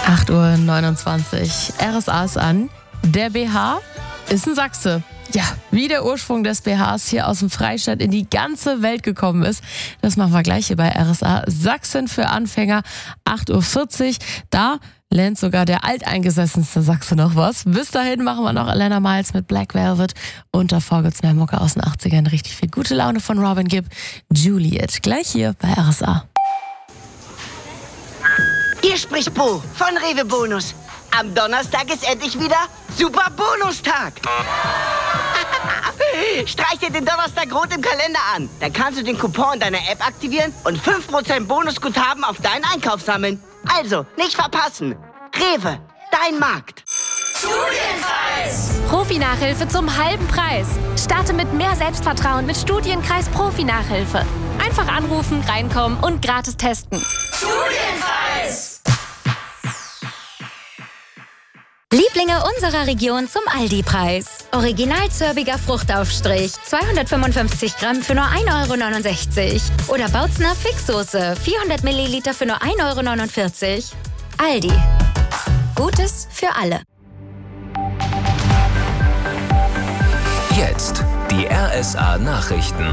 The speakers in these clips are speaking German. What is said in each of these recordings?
8:29 Uhr. RSA ist an. Der BH ist ein Sachse. Ja, wie der Ursprung des BHs hier aus dem Freistaat in die ganze Welt gekommen ist, das machen wir gleich hier bei RSA. Sachsen für Anfänger, 8:40 Uhr. Da lernt sogar der alteingesessenste Sachse noch was. Bis dahin machen wir noch Elena Miles mit Black Velvet. Und davor gibt's mehr Mucke aus den 80ern. Richtig viel gute Laune von Robin Gibb. Juliet, gleich hier bei RSA. Hier spricht Bo von Rewe Bonus. Am Donnerstag ist endlich wieder Super Bonustag. Streich dir den Donnerstag rot im Kalender an. Dann kannst du den Coupon in deiner App aktivieren und 5% Bonusguthaben auf deinen Einkauf sammeln. Also, nicht verpassen. Rewe, dein Markt. Studienkreis! Profi-Nachhilfe zum halben Preis. Starte mit mehr Selbstvertrauen mit Studienkreis Profi-Nachhilfe. Einfach anrufen, reinkommen und gratis testen. Studienkreis! Lieblinge unserer Region zum Aldi-Preis. Original zörbiger Fruchtaufstrich, 255 Gramm für nur 1,69 €. Oder Bautzner Fixsoße, 400 Milliliter für nur 1,49 €. Aldi. Gutes für alle. Jetzt die RSA Nachrichten.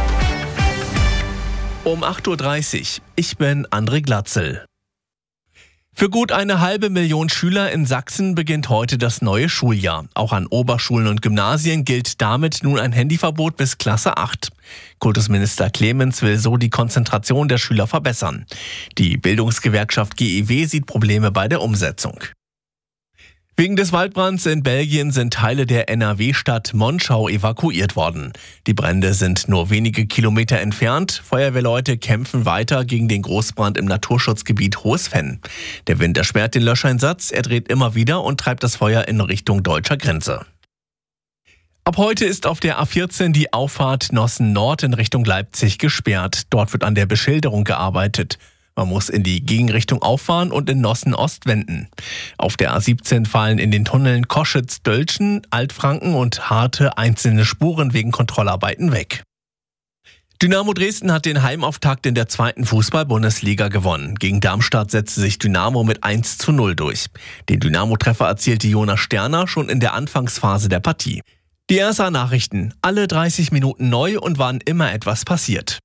Um 8:30 Uhr. Ich bin André Glatzel. Für gut 500.000 Schüler in Sachsen beginnt heute das neue Schuljahr. Auch an Oberschulen und Gymnasien gilt damit nun ein Handyverbot bis Klasse 8. Kultusminister Clemens will so die Konzentration der Schüler verbessern. Die Bildungsgewerkschaft GEW sieht Probleme bei der Umsetzung. Wegen des Waldbrands in Belgien sind Teile der NRW-Stadt Monschau evakuiert worden. Die Brände sind nur wenige Kilometer entfernt. Feuerwehrleute kämpfen weiter gegen den Großbrand im Naturschutzgebiet Hohes Venn. Der Wind erschwert den Löscheinsatz, er dreht immer wieder und treibt das Feuer in Richtung deutscher Grenze. Ab heute ist auf der A14 die Auffahrt Nossen Nord in Richtung Leipzig gesperrt. Dort wird an der Beschilderung gearbeitet. Man muss in die Gegenrichtung auffahren und in Nossen Ost wenden. Auf der A17 fallen in den Tunneln Koschitz-Dölzschen, Altfranken und Harte einzelne Spuren wegen Kontrollarbeiten weg. Dynamo Dresden hat den Heimauftakt in der 2. Fußball-Bundesliga gewonnen. Gegen Darmstadt setzte sich Dynamo mit 1:0 durch. Den Dynamo-Treffer erzielte Jonas Sterner schon in der Anfangsphase der Partie. Die RSA-Nachrichten, alle 30 Minuten neu und wann immer etwas passiert.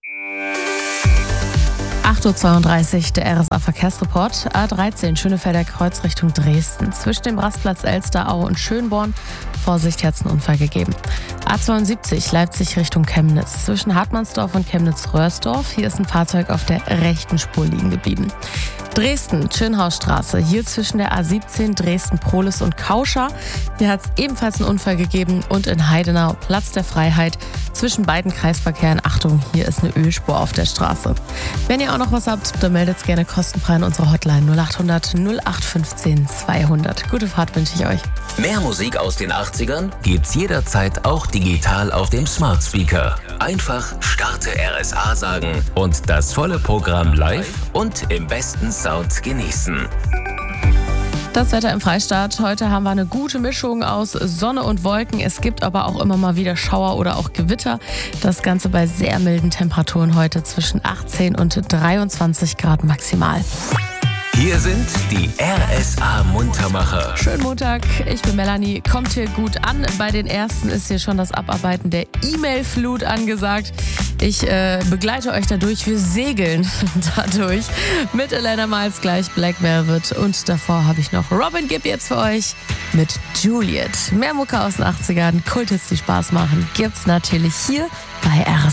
8:32 Uhr, der RSA-Verkehrsreport. A13 Schönefelder Kreuz Richtung Dresden. Zwischen dem Rastplatz Elsteraue und Schönborn. Vorsicht, hat es einen Unfall gegeben. A72 Leipzig Richtung Chemnitz. Zwischen Hartmannsdorf und Chemnitz-Röhrsdorf. Hier ist ein Fahrzeug auf der rechten Spur liegen geblieben. Dresden, Schönhausstraße. Hier zwischen der A17 Dresden-Prohlis und Kauscha. Hier hat es ebenfalls einen Unfall gegeben. Und in Heidenau Platz der Freiheit. Zwischen beiden Kreisverkehren. Achtung, hier ist eine Ölspur auf der Straße. Wenn ihr auch noch was habt, dann meldet es gerne kostenfrei in unserer Hotline 0800 0815 200. Gute Fahrt wünsche ich euch. Mehr Musik aus den 80ern gibt's jederzeit auch digital auf dem Smart Speaker. Einfach Starte RSA sagen und das volle Programm live und im besten Sound genießen. Das Wetter im Freistaat. Heute haben wir eine gute Mischung aus Sonne und Wolken. Es gibt aber auch immer mal wieder Schauer oder auch Gewitter. Das Ganze bei sehr milden Temperaturen heute zwischen 18 und 23 Grad maximal. Hier sind die RSA Muntermacher. Schönen Montag, ich bin Melanie. Kommt hier gut an. Bei den ersten ist hier schon das Abarbeiten der E-Mail-Flut angesagt. Ich begleite euch dadurch. Wir segeln dadurch. Mit Elena Miles gleich Black Velvet. Und davor habe ich noch Robin Gibb jetzt für euch mit Juliet. Mehr Mucke aus den 80ern, Kulthits, die Spaß machen, gibt's natürlich hier bei RSA.